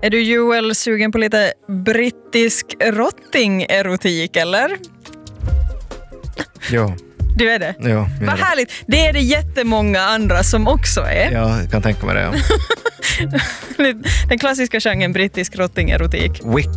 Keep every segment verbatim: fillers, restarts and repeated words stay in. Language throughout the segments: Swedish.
Är du Joel sugen på lite brittisk rotting-erotik, eller? Jo. Du är det? Jo. Vad härligt. Det är det jättemånga andra som också är. Ja, jag kan tänka mig det. Ja. Den klassiska genren brittisk rotting-erotik. Wick.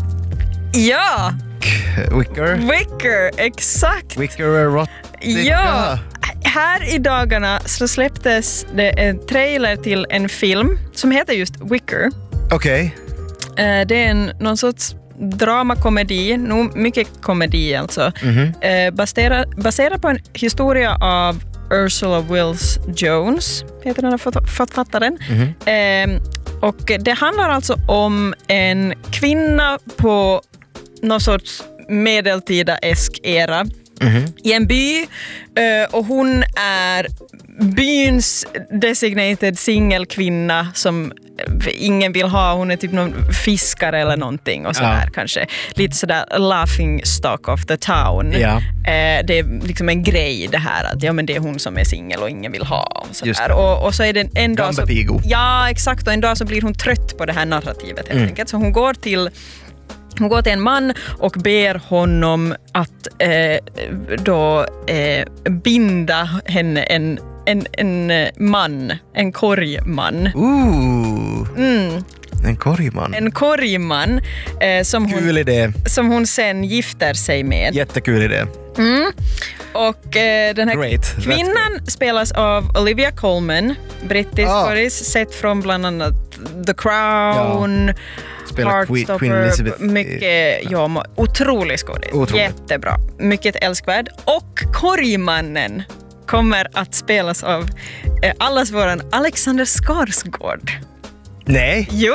Ja! Wicker. Wicker, exakt. Wicker rot. Ja. Här i dagarna så släpptes det en trailer till en film som heter just Wicker. Okej. Okay. Det är en, någon sorts dramakomedi, nog mycket komedi alltså. Mm-hmm. Baserad, baserad på en historia av Ursula Wills Jones, heter den här författaren. Mm-hmm. Eh, och det handlar alltså om en kvinna på någon sorts medeltida-esk era. Mm-hmm. I en by, och hon är byns designated singelkvinna som ingen vill ha. Hon är typ någon fiskare eller någonting och sådär, ja. Kanske lite sådär laughing stock of the town. Ja. Det är liksom en grej det här att ja, men det är hon som är singel och ingen vill ha och sådär. Och, och så är det en dag så, ja, exakt, och en dag så blir hon trött på det här narrativet helt mm. enkelt. Så hon går till Hon går till en man och ber honom att eh, då eh, binda henne en, en, en man, en korgman. Ooh. Mm. En korgman. En korgman eh, som, hon, idé. som hon sen gifter sig med. Jättekul idé. Mm. Och eh, den här Great. kvinnan That's spelas av Olivia Colman, brittisk ah. skådis, sett från bland annat The Crown, ja. Spelar Queen, Queen Elizabeth. Mycket, ja, otrolig skådis. Jättebra. Mycket älskvärd. Och korgmannen kommer att spelas av eh, allas våran Alexander Skarsgård. Nej. Jo.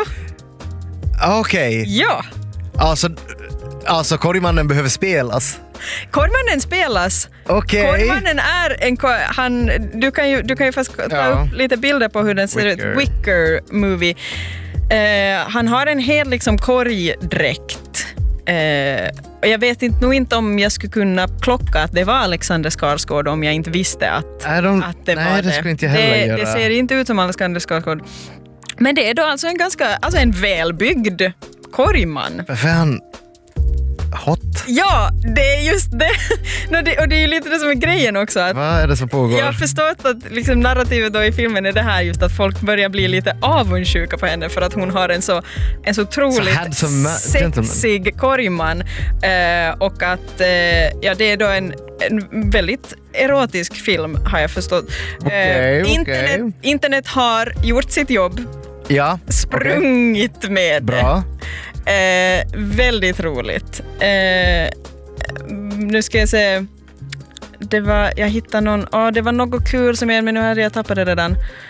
Okej. Okay. Ja. Alltså, alltså korgmannen behöver spelas. Korgmannen spelas. Okej. Okay. Korgmannen är en han du kan ju du kan ju fast ta ja. upp lite bilder på hur den ser Wicker. ut. Wicker movie. Uh, han har en hel liksom korgdräkt. Uh, och jag vet inte nog inte om jag skulle kunna klocka att det var Alexander Skarsgård om jag inte visste att, att det nej, var det. det. Skulle inte jag heller det, göra. det ser inte ut som Alexander Skarsgård. Men det är då alltså en ganska alltså en välbyggd korgman. Varför är han hot? Ja, det är just det. No, det. Och det är ju lite det som är grejen också. Att vad är det som pågår? Jag har förstått att liksom, narrativet då i filmen är det här just att folk börjar bli lite avundsjuka på henne för att hon har en så, en så otroligt så sexig korgman. Eh, och att eh, ja, det är då en, en väldigt erotisk film har jag förstått. Okay, eh, internet, okay. internet har gjort sitt jobb. Ja, sprungit okay. med bra. Eh, väldigt roligt. Eh, nu ska jag se. Det var, jag hittade någon, ja, det var något kul som jag, men nu hade jag tappat det redan.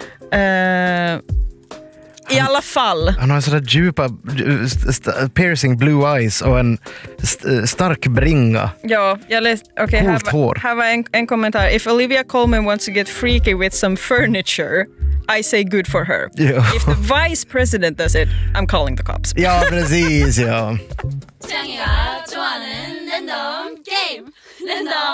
Eh, I alla fall. Han har sådär djupa, st- piercing blue eyes och en st- stark bringa. Ja, jag läste, okej, okay, här, var, här var en, en kommentar. If Olivia Colman wants to get freaky with some furniture, I say good for her. Ja. If the vice president does it, I'm calling the cops. Ja, precis, ja.